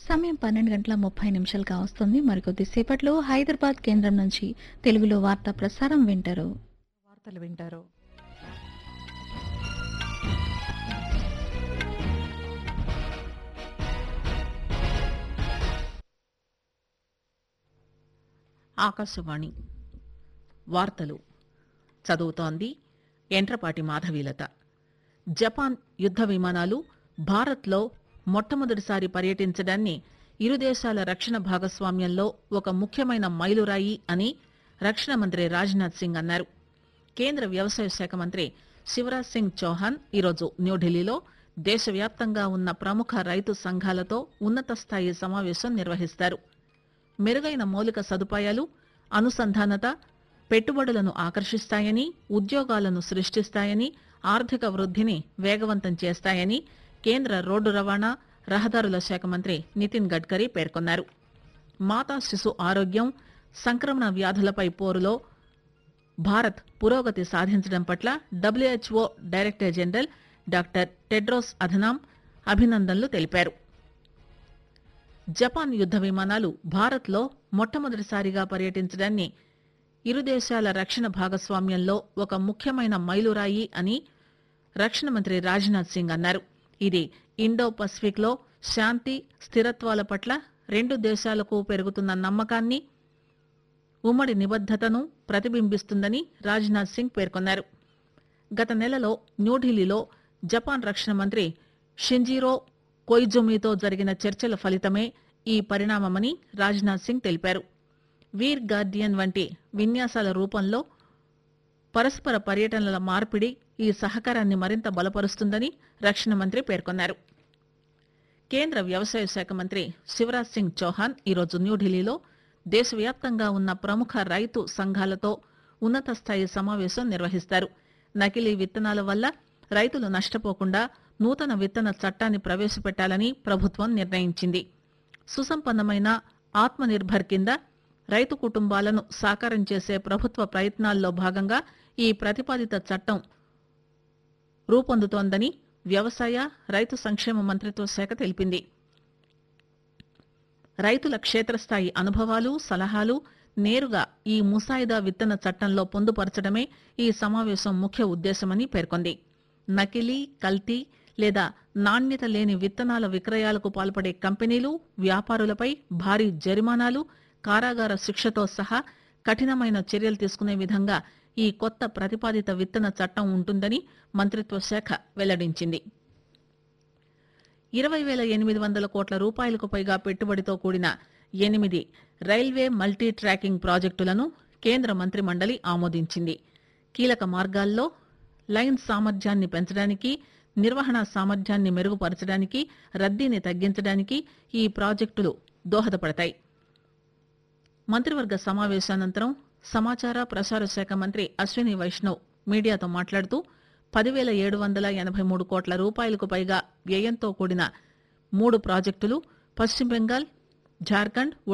సమయం 12:30 కావస్తుంది. మరికొద్ది సేపట్లో హైదరాబాద్ కేంద్రం నుంచి తెలుగులో వార్తా ప్రసారం వింటారు. వార్తలు వింటారు. ఆకాశవాణి వార్తలు చదువుతోంది ఎంట్రపాటి మాధవీలత. జపాన్ యుద్ధ విమానాలు భారత్లో మొట్టమొదటిసారి పర్యటించడాన్ని ఇరు దేశాల రక్షణ భాగస్వామ్యంలో ఒక ముఖ్యమైన మైలురాయి అని రక్షణ మంత్రి రాజ్నాథ్ సింగ్ అన్నారు. కేంద్ర వ్యవసాయ శాఖ మంత్రి శివరాజ్ సింగ్ చౌహాన్ ఈరోజు న్యూఢిల్లీలో దేశవ్యాప్తంగా ఉన్న ప్రముఖ రైతు సంఘాలతో ఉన్నత స్థాయి సమావేశం నిర్వహిస్తారు. మెరుగైన మౌలిక సదుపాయాలు, అనుసంధానత పెట్టుబడులను ఆకర్షిస్తాయని, ఉద్యోగాలను సృష్టిస్తాయని, ఆర్థిక వృద్ధిని వేగవంతం చేస్తాయని కేంద్ర రోడ్డు రవాణా, రహదారుల శాఖ మంత్రి నితిన్ గడ్కరీ పేర్కొన్నారు. మాతా శిశు ఆరోగ్యం, సంక్రమణ వ్యాధులపై పోరులో భారత్ పురోగతి సాధించడం పట్ల WHO director general doctor Tedros Adhanom అభినందనలు తెలిపారు. జపాన్ యుద్ధ విమానాలు భారత్లో మొట్టమొదటిసారిగా పర్యటించడాన్ని ఇరు దేశాల రక్షణ భాగస్వామ్యంలో ఒక ముఖ్యమైన మైలురాయి అని రక్షణ మంత్రి రాజ్నాథ్ సింగ్ అన్నారు. ఇది ఇండో పసిఫిక్ లో శాంతి, స్థిరత్వాల పట్ల రెండు దేశాలకు పెరుగుతున్న నమ్మకాన్ని, ఉమ్మడి నిబద్దతను ప్రతిబింబిస్తుందని రాజ్నాథ్ సింగ్ పేర్కొన్నారు. గత నెలలో న్యూఢిల్లీలో జపాన్ రక్షణ మంత్రి షింజిరో కొయిజుమితో జరిగిన చర్చల ఫలితమే ఈ పరిణామమని రాజ్నాథ్ సింగ్ తెలిపారు. వీర్ గార్డియన్ వంటి విన్యాసాల రూపంలో పరస్పర పర్యటనల మార్పిడి ఈ సహకారాన్ని మరింత బలపరుస్తుందని రక్షణ మంత్రి పేర్కొన్నారు. కేంద్ర వ్యవసాయ శాఖ మంత్రి శివరాజ్ సింగ్ చౌహాన్ ఈరోజు న్యూఢిల్లీలో దేశవ్యాప్తంగా ఉన్న ప్రముఖ రైతు సంఘాలతో ఉన్నత స్థాయి సమావేశం నిర్వహిస్తారు. నకిలీ విత్తనాల వల్ల రైతులు నష్టపోకుండా నూతన విత్తన చట్టాన్ని ప్రవేశపెట్టాలని ప్రభుత్వం నిర్ణయించింది. సుసంపన్నమైన ఆత్మ నిర్భర్ కింద రైతు కుటుంబాలను సాకారం చేసే ప్రభుత్వ ప్రయత్నాల్లో భాగంగా ఈ ప్రతిపాదిత చట్టం రూపొందుతోందని వ్యవసాయ, రైతు సంక్షేమ మంత్రిత్వ శాఖ తెలిపింది. రైతుల క్షేత్రస్థాయి అనుభవాలు, సలహాలు నేరుగా ఈ ముసాయిదా విత్తన చట్టంలో పొందుపరచడమే ఈ సమావేశం ముఖ్య ఉద్దేశమని పేర్కొంది. నకిలీ, కల్తీ లేదా నాణ్యత లేని విత్తనాల విక్రయాలకు పాల్పడే కంపెనీలు, వ్యాపారులపై భారీ జరిమానాలు, కారాగార శిక్షతో సహా కఠినమైన చర్యలు తీసుకునే విధంగా ఈ కొత్త ప్రతిపాదిత విత్తన చట్టం ఉంటుందని మంత్రిత్వ శాఖ వెల్లడించింది. 20,800 కోట్ల రూపాయలకు పైగా పెట్టుబడితో కూడిన 8 రైల్వే మల్టీ ట్రాకింగ్ ప్రాజెక్టులను కేంద్ర మంత్రి మండలి ఆమోదించింది. కీలక మార్గాల్లో లైన్ సామర్థ్యాన్ని పెంచడానికి, నిర్వహణ సామర్థ్యాన్ని మెరుగుపరచడానికి, రద్దీని తగ్గించడానికి ఈ ప్రాజెక్టులు దోహదపడతాయి. మంత్రివర్గ సమావేశానంతరం సమాచార ప్రసార శాఖ మంత్రి అశ్విని వైష్ణవ్ మీడియాతో మాట్లాడుతూ 10,783 కోట్ల రూపాయలకు పైగా వ్యయంతో కూడిన 3 ప్రాజెక్టులు పశ్చిమ బెంగాల్, జార్ఖండ్,